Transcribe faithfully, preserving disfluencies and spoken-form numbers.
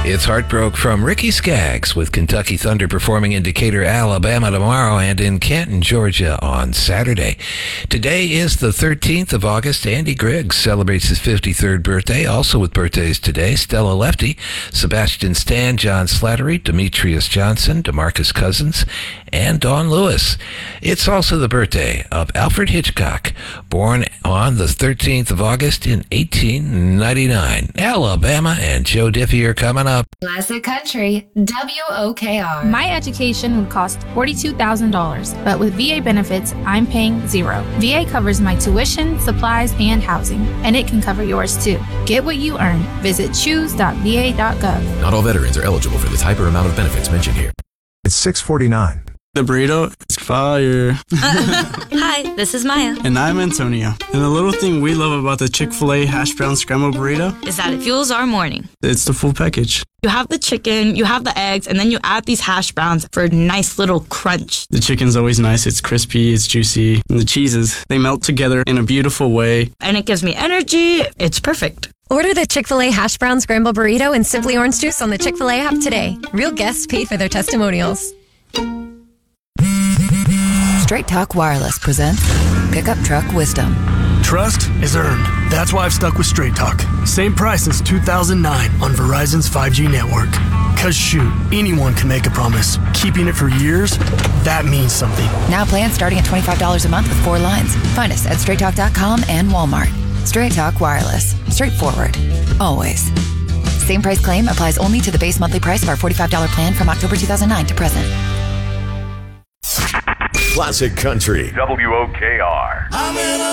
It's Heartbroke from Ricky Skaggs with Kentucky Thunder performing in Decatur, Alabama tomorrow and in Canton, Georgia on Saturday. Today is the thirteenth of August. Andy Griggs celebrates his fifty-third birthday. Also with birthdays today, Stella Lefty, Sebastian Stan, John Slattery, Demetrius Johnson, DeMarcus Cousins, and Dawn Lewis. It's also the birthday of Alfred Hitchcock, born on the thirteenth of August in eighteen ninety-nine. Alabama and Joe Diffie are coming up. Classic Country, W O K R. My education would cost forty-two thousand dollars, but with V A benefits, I'm paying zero. V A covers my tuition, supplies, and housing, and it can cover yours too. Get what you earn. Visit choose dot v a dot gov. Not all veterans are eligible for the type or amount of benefits mentioned here. It's six forty-nine. The burrito is fire. Hi, this is Maya. And I'm Antonio. And the little thing we love about the Chick-fil-A hash brown scrambled burrito is that it fuels our morning. It's the full package. You have the chicken, you have the eggs, and then you add these hash browns for a nice little crunch. The chicken's always nice. It's crispy, it's juicy. And the cheeses, they melt together in a beautiful way. And it gives me energy. It's perfect. Order the Chick-fil-A hash brown scrambled burrito and Simply Orange Juice on the Chick-fil-A app today. Real guests pay for their testimonials. Straight Talk Wireless presents Pickup Truck Wisdom. Trust is earned. That's why I've stuck with Straight Talk. Same price since two thousand nine on Verizon's five G network. Cause shoot, anyone can make a promise. Keeping it for years, that means something. Now plans starting at twenty-five dollars a month with four lines. Find us at straight talk dot com and Walmart. Straight Talk Wireless. Straightforward. Always. Same price claim applies only to the base monthly price of our forty-five dollars plan from October two thousand nine to present. Classic Country, W O K R. I'm in a